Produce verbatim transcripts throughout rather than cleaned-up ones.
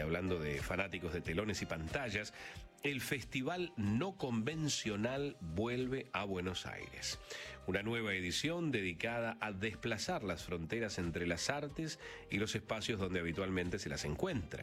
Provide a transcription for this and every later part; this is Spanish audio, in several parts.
hablando de fanáticos de telones y pantallas, el Festival No Convencional vuelve a Buenos Aires. Una nueva edición dedicada a desplazar las fronteras entre las artes y los espacios donde habitualmente se las encuentra.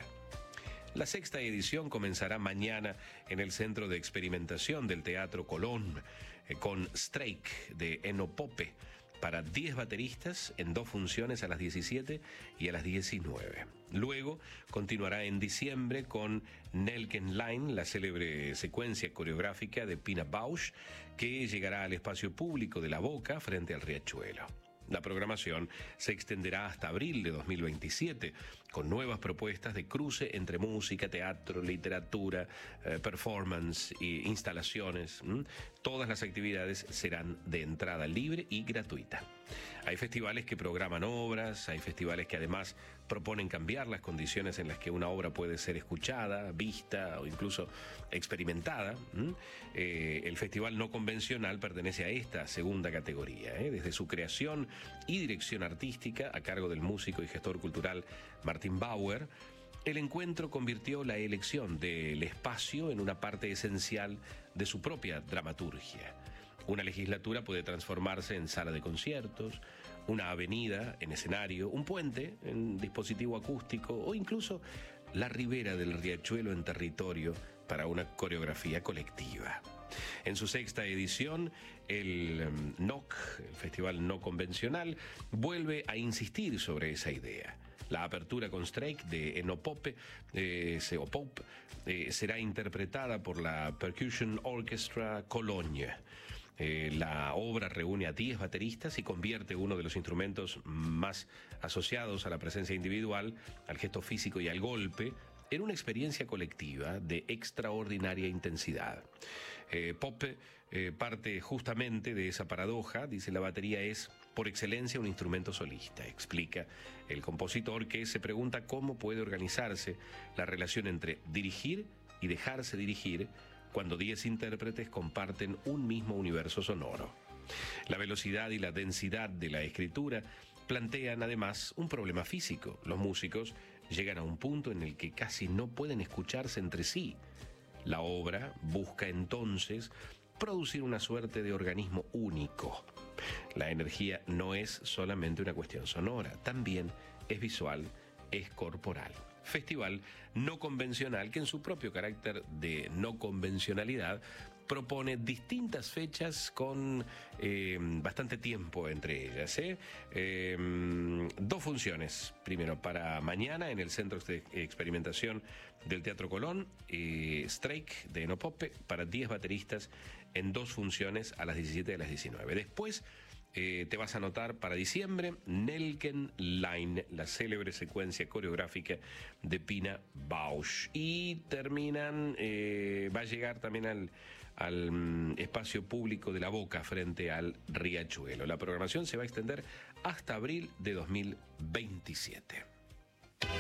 La sexta edición comenzará mañana en el Centro de Experimentación del Teatro Colón, eh, con Strike de Eno Poppe, para diez bateristas en dos funciones a las diecisiete y a las diecinueve. Luego continuará en diciembre con Nelken Line, la célebre secuencia coreográfica de Pina Bausch, que llegará al espacio público de La Boca frente al Riachuelo. La programación se extenderá hasta abril de dos mil veintisiete, con nuevas propuestas de cruce entre música, teatro, literatura, eh, performance e instalaciones. ¿Mm? Todas las actividades serán de entrada libre y gratuita. Hay festivales que programan obras, hay festivales que además proponen cambiar las condiciones en las que una obra puede ser escuchada, vista o incluso experimentada. ¿Mm? Eh, el Festival No Convencional pertenece a esta segunda categoría, ¿eh? Desde su creación y dirección artística a cargo del músico y gestor cultural Martin Bauer, el encuentro convirtió la elección del espacio en una parte esencial de su propia dramaturgia. Una legislatura puede transformarse en sala de conciertos, una avenida en escenario, un puente en dispositivo acústico o incluso la ribera del Riachuelo en territorio para una coreografía colectiva. En su sexta edición, el N O C, el Festival No Convencional, vuelve a insistir sobre esa idea. La apertura con Strike de Eno Poppe, eh, o Pope, eh, será interpretada por la Percussion Orchestra Cologne. Eh, la obra reúne a diez bateristas y convierte uno de los instrumentos más asociados a la presencia individual, al gesto físico y al golpe, en una experiencia colectiva de extraordinaria intensidad. Eh, Poppe eh, parte justamente de esa paradoja. Dice: la batería es por excelencia un instrumento solista. Explica el compositor, que se pregunta cómo puede organizarse la relación entre dirigir y dejarse dirigir cuando diez intérpretes comparten un mismo universo sonoro. La velocidad y la densidad de la escritura plantean además un problema físico. Los músicos llegan a un punto en el que casi no pueden escucharse entre sí. La obra busca entonces producir una suerte de organismo único. La energía no es solamente una cuestión sonora, también es visual, es corporal. Festival no convencional que en su propio carácter de no convencionalidad propone distintas fechas con eh, bastante tiempo entre ellas. ¿eh? Eh, dos funciones, primero para mañana en el Centro de Experimentación del Teatro Colón, eh, Strike de Eno Poppe para diez bateristas en dos funciones a las diecisiete y a las diecinueve. Después Eh, te vas a anotar para diciembre Nelken Line, la célebre secuencia coreográfica de Pina Bausch. Y terminan, eh, va a llegar también al, al um, espacio público de La Boca frente al Riachuelo. La programación se va a extender hasta abril de dos mil veintisiete.